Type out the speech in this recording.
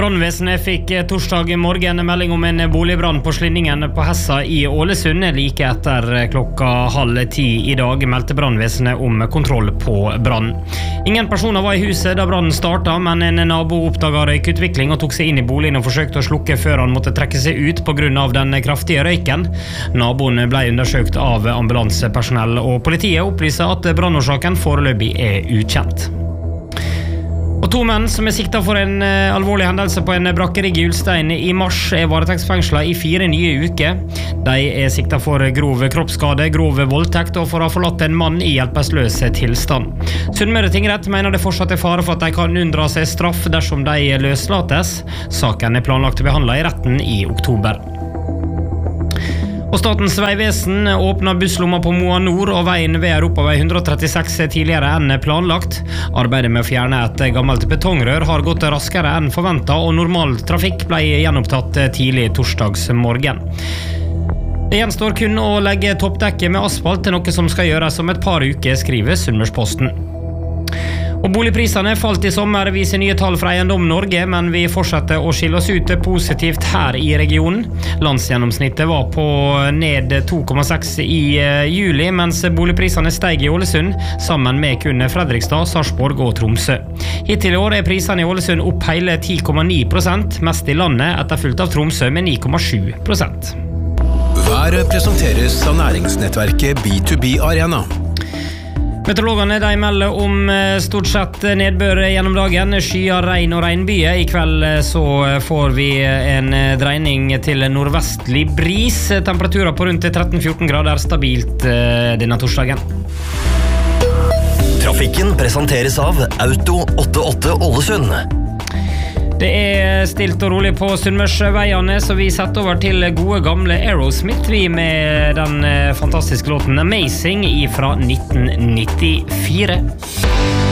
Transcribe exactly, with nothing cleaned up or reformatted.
Brannvesenet fikk torsdag morgen melding om en boligbrann på Slinningen på Hessa i Ålesund. Like etter klokka halv ti i dag meldte brannvesenet om kontroll på brann. Ingen personer var i huset da brannen startet, men en nabo oppdaget røykutvikling og tok seg inn i boligen og forsøkte å slukke før han måtte trekke seg ut på grunn av den kraftige røyken. Naboen ble undersøkt av ambulansepersonell, og politiet opplyser at brannårsaken foreløpig er ukjent. Og to menn som er siktet for en uh, alvorlig hendelse på en brakkerigg i Ulstein i mars er varetektsfengslet i fire nye uker. De er siktet for grov kroppsskade, grov voldtekt og for å ha forlatt en mann i hjelpeløs tilstand. Sunnmøre tingrett mener det fortsatt er fare for at de kan unndra seg straff dersom de løslates. Saken er planlagt til behandlet i retten i oktober. Og Statens vegvesen åpner busslomma på Moa Nord og veien ved Europavei ett trettiseks tidligere enn planlagt. Arbeidet med å fjerne et gammelt betongrør har gått raskere enn forventet, og normal trafikk ble gjenopptatt tidlig torsdagsmorgen. Det gjenstår kun å legge toppdekket med asfalt til noe som skal gjøres om et par uker, skriver Sunnmørsposten. Og boligprisene falt i sommer, viser nye tall fra Eiendom Norge, men vi fortsetter å skille oss ut positivt her i regionen. Landsgjennomsnittet var på ned to komma seks i juli, mens boligprisene steg i Ålesund, sammen med kun Fredrikstad, Sarpsborg og Tromsø. Hittil i år er prisene i Ålesund opp hele ti komma ni prosent, mest i landet, etterfulgt av Tromsø med ni komma sju prosent. Været presenteres av næringsnettverket B to B Arena. Meteorologene de melder om stort sett nedbør gjennom dagen, skyer, regn og regnbyer. I kveld så får vi en dreining til nordvestlig bris. Temperaturer på rundt tretten til fjorten grader, stabilt denne torsdagen. Trafikken presenteres av Auto åttiåtte Ålesund. Det er stilt og rolig på Sunnmørsveiene, så vi setter over til gode gamle Aerosmith, vi med den fantastiske låten Amazing fra nitten nittifire.